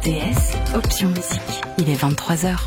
RTS, option musique. Il est 23h.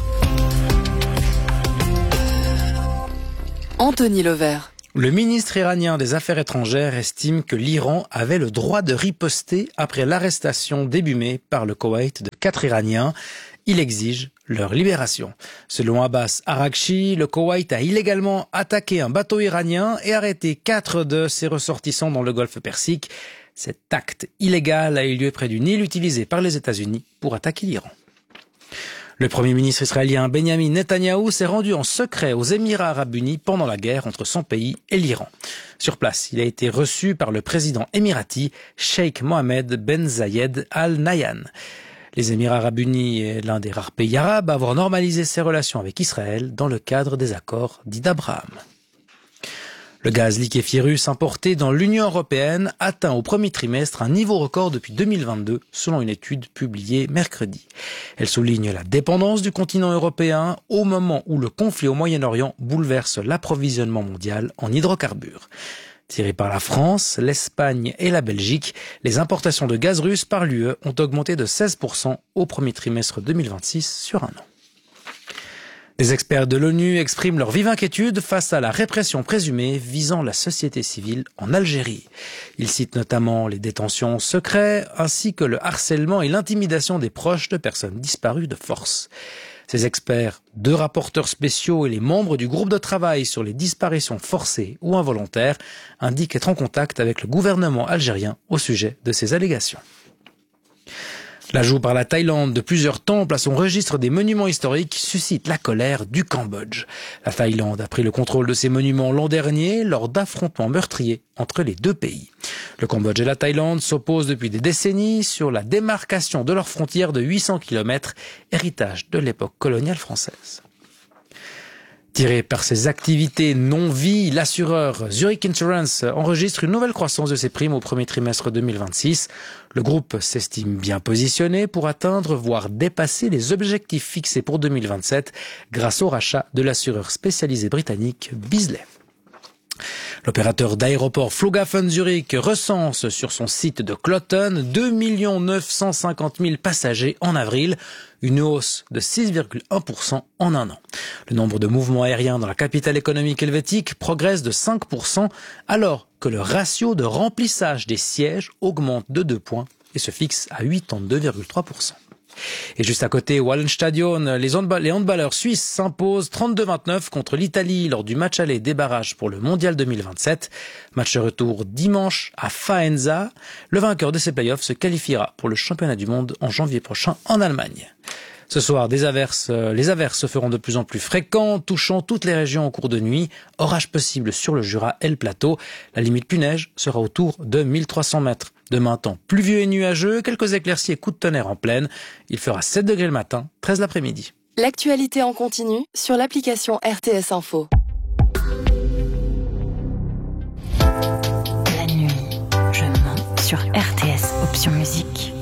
Anthony Levert. Le ministre iranien des Affaires étrangères estime que l'Iran avait le droit de riposter après l'arrestation début mai par le Koweït de 4 Iraniens. Il exige leur libération. Selon Abbas Araghchi, le Koweït a illégalement attaqué un bateau iranien et arrêté 4 de ses ressortissants dans le golfe Persique. Cet acte illégal a eu lieu près d'une île utilisée par les États-Unis pour attaquer l'Iran. Le Premier ministre israélien Benjamin Netanyahou s'est rendu en secret aux Émirats arabes unis pendant la guerre entre son pays et l'Iran. Sur place, il a été reçu par le président émirati Sheikh Mohammed Ben Zayed Al Nahyan. Les Émirats arabes unis est l'un des rares pays arabes à avoir normalisé ses relations avec Israël dans le cadre des accords dits d'Abraham. Le gaz liquéfié russe importé dans l'Union européenne atteint au premier trimestre un niveau record depuis 2022, selon une étude publiée mercredi. Elle souligne la dépendance du continent européen au moment où le conflit au Moyen-Orient bouleverse l'approvisionnement mondial en hydrocarbures. Tirées par la France, l'Espagne et la Belgique, les importations de gaz russe par l'UE ont augmenté de 16% au premier trimestre 2026 sur un an. Les experts de l'ONU expriment leur vive inquiétude face à la répression présumée visant la société civile en Algérie. Ils citent notamment les détentions secrètes ainsi que le harcèlement et l'intimidation des proches de personnes disparues de force. Ces experts, 2 rapporteurs spéciaux et les membres du groupe de travail sur les disparitions forcées ou involontaires indiquent être en contact avec le gouvernement algérien au sujet de ces allégations. L'ajout par la Thaïlande de plusieurs temples à son registre des monuments historiques suscite la colère du Cambodge. La Thaïlande a pris le contrôle de ces monuments l'an dernier lors d'affrontements meurtriers entre les 2 pays. Le Cambodge et la Thaïlande s'opposent depuis des décennies sur la démarcation de leurs frontières de 800 km, héritage de l'époque coloniale française. Tiré par ses activités non-vie, l'assureur Zurich Insurance enregistre une nouvelle croissance de ses primes au premier trimestre 2026. Le groupe s'estime bien positionné pour atteindre, voire dépasser les objectifs fixés pour 2027 grâce au rachat de l'assureur spécialisé britannique Beazley. L'opérateur d'aéroport Flughafen Zurich recense sur son site de Kloten 2 950 000 passagers en avril, une hausse de 6,1% en un an. Le nombre de mouvements aériens dans la capitale économique helvétique progresse de 5%, alors que le ratio de remplissage des sièges augmente de 2 points et se fixe à 82,3%. Et juste à côté, au Wallenstadion, les handballeurs suisses s'imposent 32-29 contre l'Italie lors du match aller des barrages pour le Mondial 2027. Match retour dimanche à Faenza. Le vainqueur de ces playoffs se qualifiera pour le championnat du monde en janvier prochain en Allemagne. Ce soir, les averses se feront de plus en plus fréquentes, touchant toutes les régions au cours de nuit. Orage possible sur le Jura et le plateau. La limite plus neige sera autour de 1300 mètres. Demain, temps pluvieux et nuageux, quelques éclaircies et coups de tonnerre en plaine. Il fera 7 degrés le matin, 13 l'après-midi. L'actualité en continu sur l'application RTS Info. La nuit, je mens sur RTS, option musique.